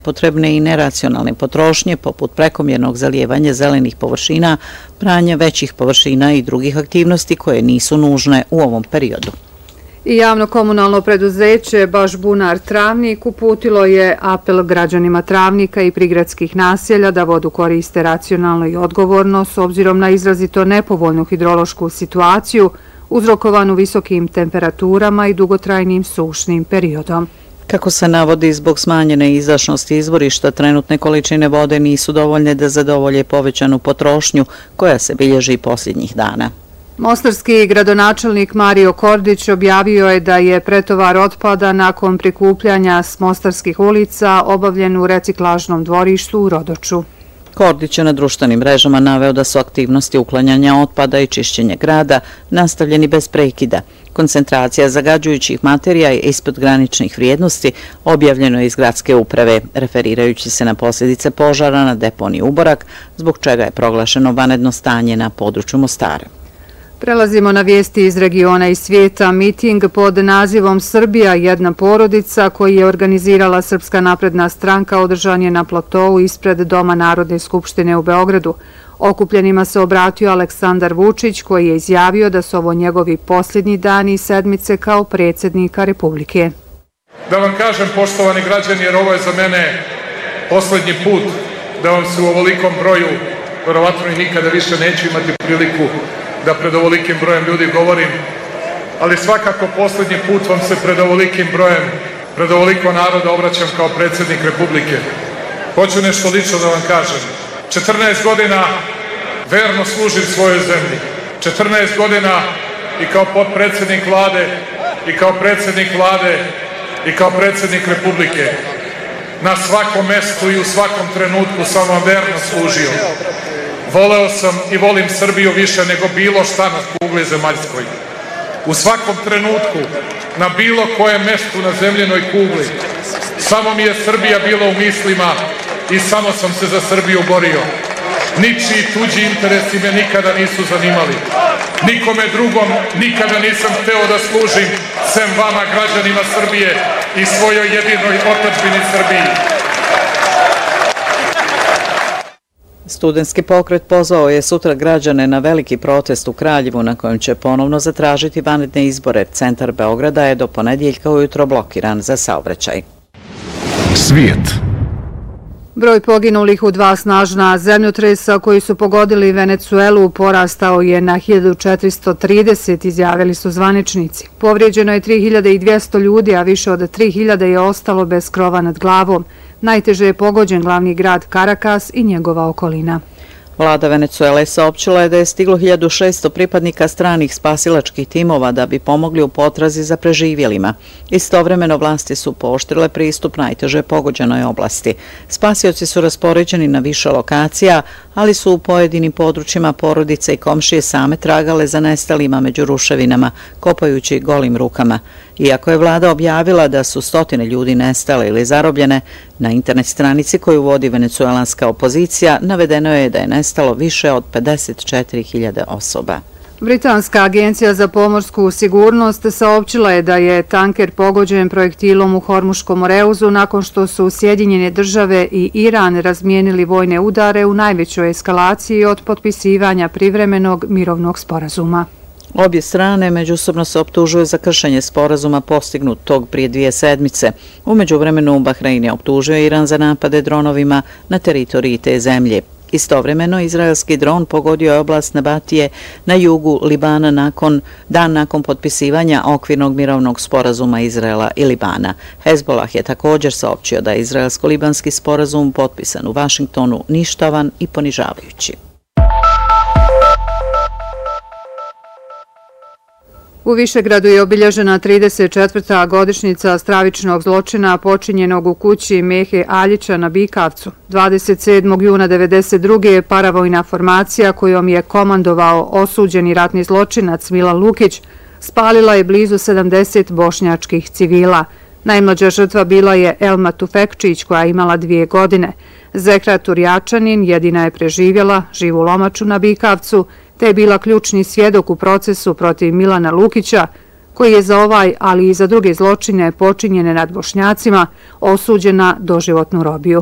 potrebne i neracionalne potrošnje poput prekomjernog zalijevanja zelenih površina, pranja većih površina i drugih aktivnosti koje nisu nužne u ovom periodu. I javno komunalno preduzeće Baš Bunar Travnik uputilo je apel građanima Travnika i prigradskih naselja da vodu koriste racionalno i odgovorno s obzirom na izrazito nepovoljnu hidrološku situaciju uzrokovanu visokim temperaturama i dugotrajnim sušnim periodom. Kako se navodi, zbog smanjene izašnosti izvorišta, trenutne količine vode nisu dovoljne da zadovolje povećanu potrošnju koja se bilježi posljednjih dana. Mostarski gradonačelnik Mario Kordić objavio je da je pretovar otpada nakon prikupljanja s mostarskih ulica obavljen u reciklažnom dvorištu u Rodoču. Kordić je na društvenim mrežama naveo da su aktivnosti uklanjanja otpada i čišćenja grada nastavljeni bez prekida. Koncentracija zagađujućih materija je ispod graničnih vrijednosti, objavljeno je iz gradske uprave, referirajući se na posljedice požara na deponiji Uborak, zbog čega je proglašeno vanredno stanje na području Mostara. Prelazimo na vijesti iz regiona i svijeta. Miting pod nazivom Srbija jedna porodica koji je organizirala Srpska napredna stranka održan je na platovu ispred Doma Narodne skupštine u Beogradu. Okupljenima se obratio Aleksandar Vučić koji je izjavio da su ovo njegovi posljednji dani i sedmice kao predsjednika Republike. Da vam kažem, poštovani građani, jer ovo je za mene posljednji put da vam se u ovolikom broju, verovatno i nikada više neću imati priliku da pred ovolikim brojem ljudi govorim, ali svakako posljednji put vam se pred ovolikim brojem, pred ovoliko naroda obraćam kao predsjednik Republike. Hoću nešto lično da vam kažem. 14 godina verno služim svojoj zemlji. 14 godina i kao potpredsjednik vlade, i kao predsjednik vlade, i kao predsjednik Republike. Na svakom mestu i u svakom trenutku sam vam verno služio. Voleo sam i volim Srbiju više nego bilo šta na kugli zemaljskoj. U svakom trenutku, na bilo kojem mestu na zemljenoj kugli, samo mi je Srbija bila u mislima i samo sam se za Srbiju borio. Ničiji tuđi interesi me nikada nisu zanimali. Nikome drugom nikada nisam hteo da služim, sem vama, građanima Srbije i svojoj jedinoj otadžbini Srbiji. Studentski pokret pozvao je sutra građane na veliki protest u Kraljevu na kojem će ponovno zatražiti vanredne izbore. Centar Beograda je do ponedjeljka ujutro blokiran za saobraćaj. Svijet. Broj poginulih u 2 snažna zemljotresa koji su pogodili Venecuelu porastao je na 1430, izjavili su zvaničnici. Povrijeđeno je 3200 ljudi, a više od 3000 je ostalo bez krova nad glavom. Najteže je pogođen glavni grad Caracas i njegova okolina. Vlada Venecuele saopćila je da je stiglo 1600 pripadnika stranih spasilačkih timova da bi pomogli u potrazi za preživjelima. Istovremeno vlasti su pooštrile pristup najteže pogođenoj oblasti. Spasioci su raspoređeni na više lokacija, ali su u pojedinim područjima porodice i komšije same tragale za nestalima među ruševinama, kopajući golim rukama. Iako je vlada objavila da su stotine ljudi nestale ili zarobljene, na internet stranici koju vodi venecuelanska opozicija navedeno je da je nestalo više od 54.000 osoba. Britanska agencija za pomorsku sigurnost saopćila je da je tanker pogođen projektilom u Hormuškom moreuzu nakon što su Sjedinjene države i Iran razmijenili vojne udare u najvećoj eskalaciji od potpisivanja privremenog mirovnog sporazuma. Obje strane međusobno se optužuju za kršenje sporazuma postignutog prije 2 sedmice. U međuvremenu Bahrein je optužio Iran za napade dronovima na teritoriji te zemlje. Istovremeno, izraelski dron pogodio je oblast Nabatije na jugu Libana dan nakon potpisivanja okvirnog mirovnog sporazuma Izraela i Libana. Hezbollah je također saopćio da je izraelsko-libanski sporazum potpisan u Vašingtonu ništavan i ponižavajući. U Višegradu je obilježena 34. godišnjica stravičnog zločina počinjenog u kući Mehe Aljića na Bikavcu. 27. juna 1992. je paravojna formacija kojom je komandovao osuđeni ratni zločinac Milan Lukić spalila je blizu 70 bošnjačkih civila. Najmlađa žrtva bila je Elma Tufekčić koja je imala 2 godine. Zekra Turjačanin jedina je preživjela živu lomaču na Bikavcu, te je bila ključni svjedok u procesu protiv Milana Lukića, koji je za ovaj, ali i za druge zločine počinjene nad Bošnjacima, osuđen na doživotnu robiju.